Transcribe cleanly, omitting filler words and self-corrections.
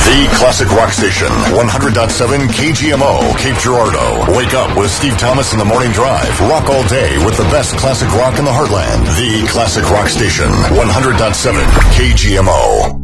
The Classic Rock Station, 100.7 KGMO, Cape Girardeau. Wake up with Steve Thomas in the Morning Drive. Rock all day with the best classic rock in the heartland. The Classic Rock Station, 100.7 KGMO.